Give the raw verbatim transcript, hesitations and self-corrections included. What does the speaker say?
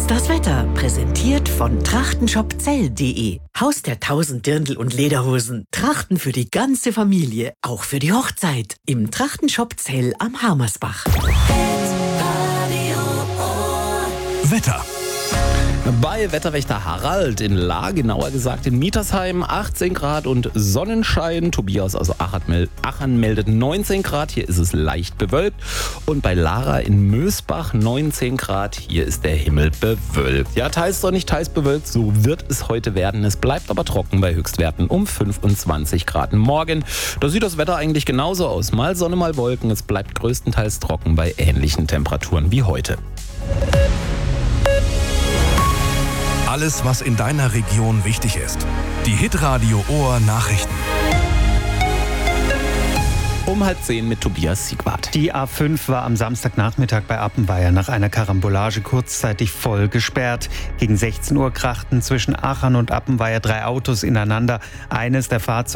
Jetzt das Wetter, präsentiert von trachtenshopzell punkt de. Haus der tausend Dirndl und Lederhosen. Trachten für die ganze Familie, auch für die Hochzeit. Im Trachtenshop Zell am Harmersbach. Wetter. Bei Wetterwächter Harald in Lahr, genauer gesagt in Mietersheim, achtzehn Grad und Sonnenschein. Tobias aus Achern meldet neunzehn Grad, hier ist es leicht bewölkt. Und bei Lara in Mösbach neunzehn Grad, hier ist der Himmel bewölkt. Ja, teils sonnig, teils bewölkt, so wird es heute werden. Es bleibt aber trocken bei Höchstwerten um fünfundzwanzig Grad. Morgen, da sieht das Wetter eigentlich genauso aus. Mal Sonne, mal Wolken. Es bleibt größtenteils trocken bei ähnlichen Temperaturen wie heute. Alles, was in deiner Region wichtig ist. Die Hitradio Ohr Nachrichten. Um halb zehn mit Tobias Siegwart. Die A fünf war am Samstagnachmittag bei Appenweier nach einer Karambolage kurzzeitig voll gesperrt. Gegen sechzehn Uhr krachten zwischen Achern und Appenweier drei Autos ineinander. Eines der Fahrzeuge